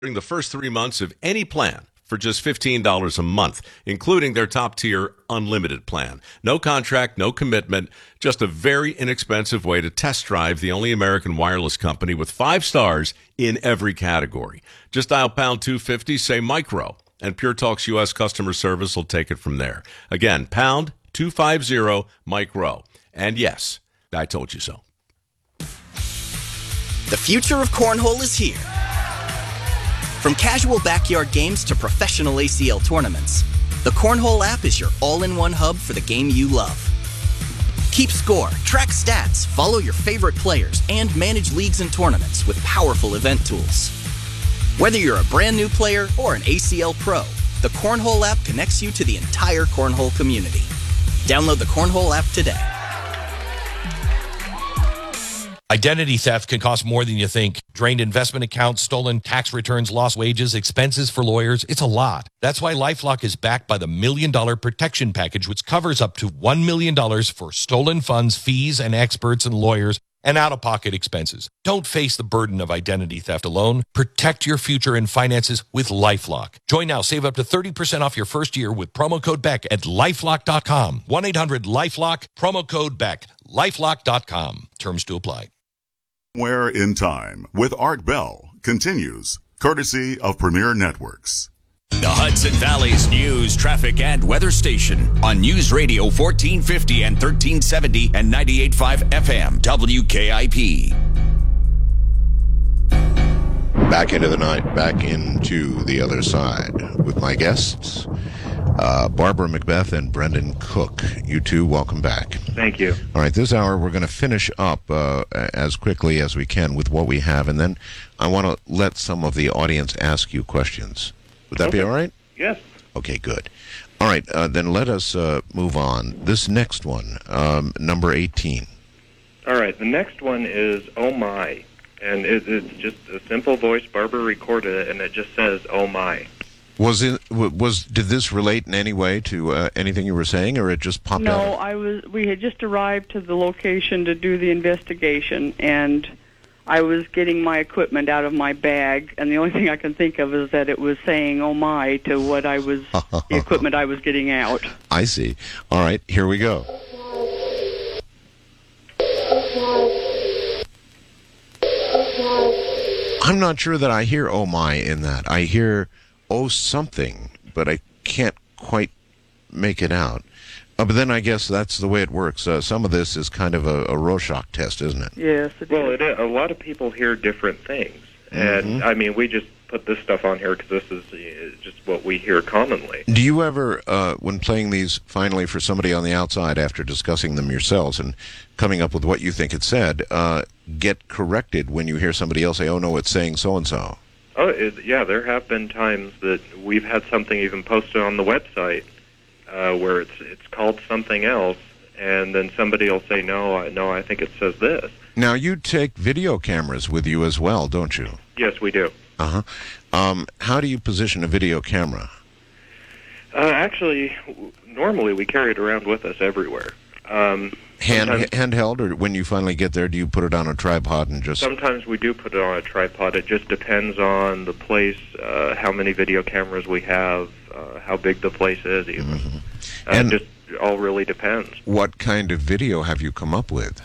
during the first 3 months of any plan for just $15 a month, including their top-tier unlimited plan. No contract, no commitment, just a very inexpensive way to test drive the only American wireless company with 5 stars in every category. Just dial pound 250, say micro, and Pure Talk's U.S. customer service will take it from there. Again, pound 250 micro. And yes, I told you so. The future of cornhole is here. From casual backyard games to professional ACL tournaments, the Cornhole app is your all-in-one hub for the game you love. Keep score, track stats, follow your favorite players, and manage leagues and tournaments with powerful event tools. Whether you're a brand new player or an ACL pro, the Cornhole app connects you to the entire cornhole community. Download the Cornhole app today. Identity theft can cost more than you think. Drained investment accounts, stolen tax returns, lost wages, expenses for lawyers. It's a lot. That's why LifeLock is backed by the $1 Million Protection Package, which covers up to $1 million for stolen funds, fees, and experts and lawyers, and out-of-pocket expenses. Don't face the burden of identity theft alone. Protect your future and finances with LifeLock. Join now. Save up to 30% off your first year with promo code BECK at LifeLock.com. 1-800-LifeLock, promo code BECK. LifeLock.com. Terms to apply. Somewhere in Time with Art Bell continues, courtesy of Premier Networks. The Hudson Valley's news, traffic, and weather station on News Radio 1450 and 1370 and 98.5 FM WKIP. Back into the night, back into the other side with my guests, Barbara Macbeth and Brendan Cook. You two, welcome back. Thank you. All right, this hour we're going to finish up as quickly as we can with what we have, and then I want to let some of the audience ask you questions. Would that be all right? Yes. Okay, good. All right, then let us move on. This next one, number 18. All right, the next one is Oh My, and it's just a simple voice. Barbara recorded it, and it just says Oh My. Did this relate in any way to anything you were saying, or it just popped out? No, we had just arrived to the location to do the investigation, and I was getting my equipment out of my bag, and the only thing I can think of is that it was saying "oh my" to what I was, the equipment I was getting out. I see. All right, here we go. I'm not sure that I hear "oh my" in that. I hear "oh something," but I can't quite make it out. But then I guess that's the way it works. Some of this is kind of a Rorschach test, isn't it? Yes, it well, is. It is. A lot of people hear different things. And, I mean, we just put this stuff on here because this is just what we hear commonly. Do you ever, when playing these finally for somebody on the outside after discussing them yourselves and coming up with what you think it said, get corrected when you hear somebody else say, oh, no, it's saying so-and-so? Oh, yeah, there have been times that we've had something even posted on the website where it's called something else, and then somebody will say, no, I think it says this. Now, you take video cameras with you as well, don't you? Yes, we do. Uh-huh. How do you position a video camera? Actually, normally we carry it around with us everywhere. Handheld, or when you finally get there, do you put it on a tripod and just... Sometimes we do put it on a tripod. It just depends on the place, how many video cameras we have, how big the place is even. Mm-hmm. And it just all really depends. What kind of video have you come up with?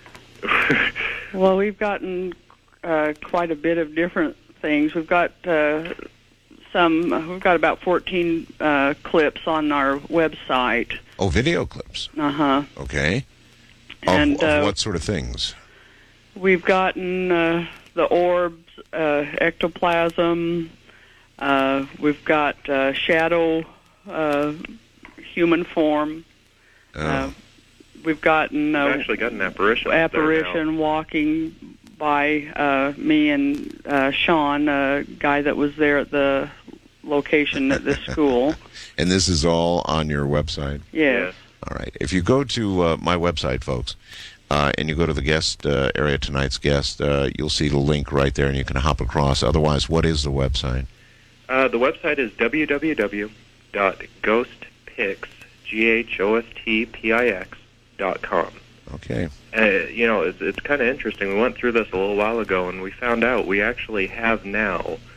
Well, we've gotten quite a bit of different things. We've got we've got about 14 clips on our website. Oh, video clips. Uh-huh. Okay. And of what sort of things? We've gotten the orbs, ectoplasm. We've got shadow human form. We've gotten... We've actually got an apparition. Apparition walking by me and Sean, a guy that was there at the location at this school. And this is all on your website? Yes. All right. If you go to my website, folks, and you go to the guest area, tonight's guest, you'll see the link right there, and you can hop across. Otherwise, what is the website? The website is www.ghostpix.com. Okay. It's kind of interesting. We went through this a little while ago, and we found out we actually have now